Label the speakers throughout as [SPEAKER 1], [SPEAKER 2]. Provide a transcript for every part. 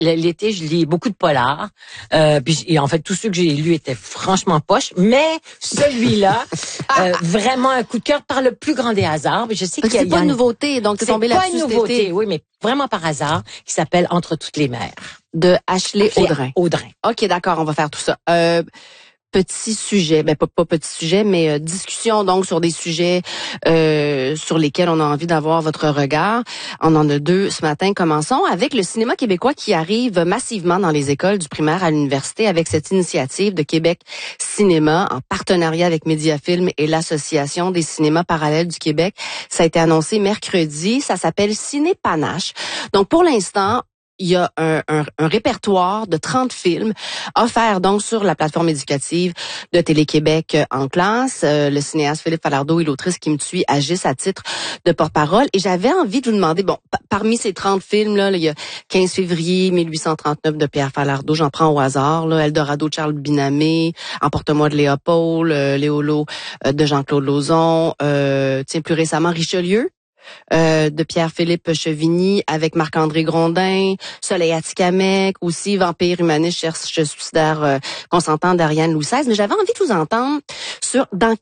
[SPEAKER 1] l'été, je lis beaucoup de polars. Et en fait, tous ceux que j'ai lus étaient franchement poches. Mais celui-là, vraiment un coup de cœur par le plus grand des hasards. Je sais qu'il y a
[SPEAKER 2] c'est pas une nouveauté, donc t'es tombé là-dessus.
[SPEAKER 1] C'est pas une nouveauté, oui, mais vraiment par hasard, qui s'appelle Entre toutes les mers.
[SPEAKER 2] De Ashley Audrin. OK, d'accord, on va faire tout ça. Petit sujet, pas petit sujet, mais discussion donc sur des sujets sur lesquels on a envie d'avoir votre regard. On en a deux ce matin. Commençons avec le cinéma québécois qui arrive massivement dans les écoles du primaire à l'université avec cette initiative de Québec Cinéma en partenariat avec Mediafilm et l'Association des cinémas parallèles du Québec. Ça a été annoncé mercredi. Ça s'appelle Ciné Panache. Donc pour l'instant, il y a un répertoire de 30 films offerts donc sur la plateforme éducative de Télé-Québec en classe. Le cinéaste Philippe Falardeau et l'autrice Kim Thuy agissent à titre de porte-parole. Et j'avais envie de vous demander, parmi ces 30 films-là, il y a 15 février 1839 de Pierre Falardeau, j'en prends au hasard, là, Eldorado de Charles Binamé, Emporte-moi de Léopold, Léolo de Jean-Claude Lauzon, plus récemment Richelieu, de Pierre-Philippe Chevigny avec Marc-André Grondin, Soleil Atikamek, aussi Vampire humaniste, cherche suicidaire consentant d'Ariane Louis XVI. Mais j'avais envie de vous entendre sur dans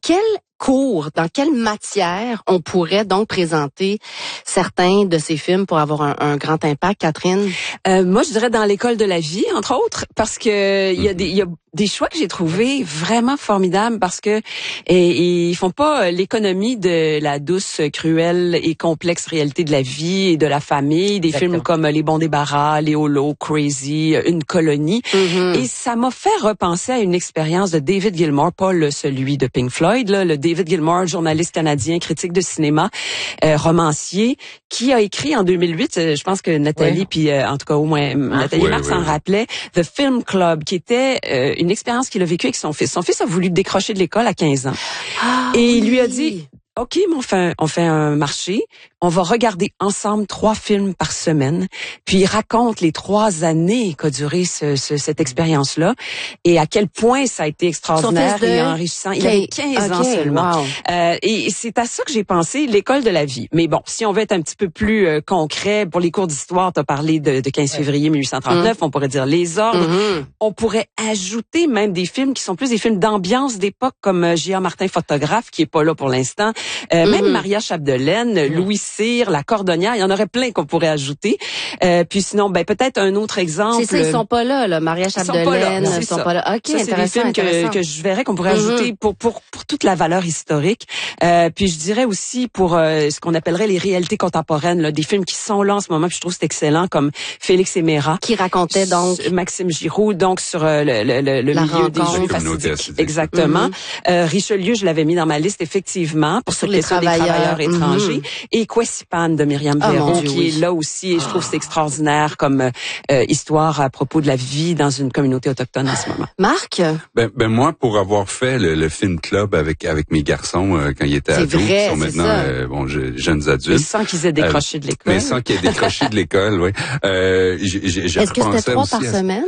[SPEAKER 2] quelle matière on pourrait donc présenter certains de ces films pour avoir un grand impact, Catherine?
[SPEAKER 3] Moi, je dirais dans l'école de la vie, entre autres, parce que il y a des choix que j'ai trouvés vraiment formidables parce que ils font pas l'économie de la douce, cruelle et complexe réalité de la vie et de la famille. Des films comme Les Bons Débarras, Les Holos, Crazy, Une colonie. Mm-hmm. Et ça m'a fait repenser à une expérience de David Gilmour, pas celui de Pink Floyd, là, le David Gilmour, journaliste canadien, critique de cinéma, romancier, qui a écrit en 2008, je pense que Nathalie, puis en tout cas au moins Nathalie Marc s'en rappelait, The Film Club, qui était une expérience qu'il a vécue avec son fils. Son fils a voulu décrocher de l'école à 15 ans. Et il lui a dit, OK, mais on fait un marché. On va regarder ensemble 3 films par semaine. Puis il raconte les 3 années qu'a duré cette expérience-là et à quel point ça a été extraordinaire et enrichissant. Il avait 15 ans seulement. Wow. Et c'est à ça que j'ai pensé, l'école de la vie. Mais bon, si on veut être un petit peu plus concret, pour les cours d'histoire, tu as parlé de 15 février 1839, on pourrait dire Les Ordres. On pourrait ajouter même des films qui sont plus des films d'ambiance d'époque comme J.A. Martin, photographe, qui est pas là pour l'instant. Même Maria Chapdelaine, Louis Cyr, La Cordonnière, il y en aurait plein qu'on pourrait ajouter. Puis sinon, peut-être un autre exemple.
[SPEAKER 2] C'est ça, ils sont pas là, Maria Chapdelaine, ils sont pas là. OK,
[SPEAKER 3] ça, c'est des films que je verrais qu'on pourrait ajouter pour toute la valeur historique. Puis je dirais aussi pour ce qu'on appellerait les réalités contemporaines, là, des films qui sont là en ce moment, puis je trouve que c'est excellent, comme Félix et Méra.
[SPEAKER 2] Qui racontait donc
[SPEAKER 3] Maxime Giroux, donc sur le milieu des jeux facidiques. Exactement. Richelieu, je l'avais mis dans ma liste, effectivement, pour
[SPEAKER 2] sur les travailleurs
[SPEAKER 3] étrangers. Et Quessipan de Myriam Véron, qui est là aussi, et je trouve que c'est extraordinaire comme histoire à propos de la vie dans une communauté autochtone en ce moment.
[SPEAKER 2] Marc?
[SPEAKER 4] Ben moi, pour avoir fait le film club avec mes garçons quand ils étaient ados, qui sont maintenant jeunes adultes.
[SPEAKER 3] Mais sans qu'ils aient décroché de l'école.
[SPEAKER 4] Mais sans qu'ils aient décroché de l'école, oui.
[SPEAKER 2] Est-ce que c'était 3 par semaine?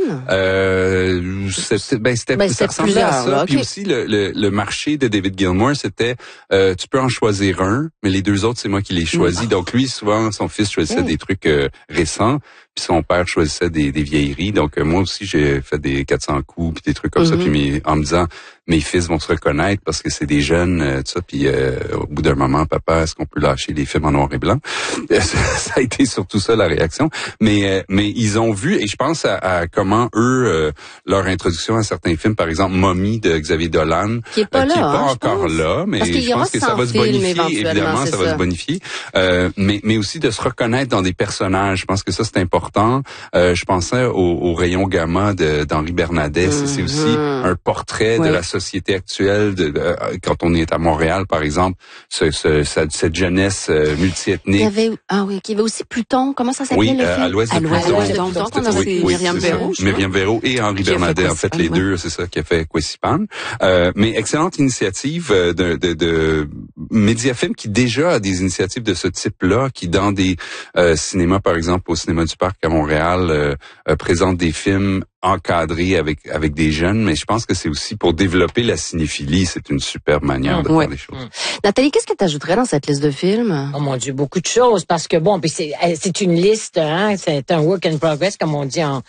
[SPEAKER 4] C'était plusieurs. À ça. Puis aussi, le marché de David Gilmour, c'était tu peux en choisir un, mais les 2 autres, c'est moi qui les choisis. Donc lui, souvent, son fils choisissait des trucs récents, puis son père choisissait des vieilleries. Donc moi aussi, j'ai fait des 400 coups, puis des trucs comme ça, puis en me disant, mes fils vont se reconnaître parce que c'est des jeunes, tout ça, puis au bout d'un moment, papa, est-ce qu'on peut lâcher les films en noir et blanc? Ça a été surtout ça la réaction. Mais ils ont vu, et je pense à comment eux, leur introduction à certains films, par exemple Mommy de Xavier Dolan,
[SPEAKER 2] qui est pas
[SPEAKER 4] encore là, mais je pense que ça va se bonifier, évidemment, ça va se bonifier. Mais aussi de se reconnaître dans des personnages. Je pense que ça, c'est important. Je pensais au Rayon Gamma d'Henri Bernadet. C'est aussi un portrait de la société actuelle, quand on est à Montréal, par exemple, cette jeunesse multiethnique.
[SPEAKER 2] Il y avait aussi Pluton. Comment ça s'appelait le film?
[SPEAKER 4] À l'ouest de Pluton.
[SPEAKER 3] Myriam Véro.
[SPEAKER 4] Myriam Véro et Henri Bernadet, en fait, les deux, c'est ça qui a fait Quessipan. Mais excellente initiative de Mediafilm qui déjà a des initiatives de ce type-là, qui dans des cinémas, par exemple, au Cinéma du Parc à Montréal, présente des films encadrés avec des jeunes, mais je pense que c'est aussi pour développer la cinéphilie. C'est une superbe manière de faire les choses.
[SPEAKER 2] Nathalie, qu'est-ce que tu ajouterais dans cette liste de films?
[SPEAKER 1] Oh mon Dieu, beaucoup de choses, parce que bon, puis c'est une liste, hein, c'est un work in progress, comme on dit en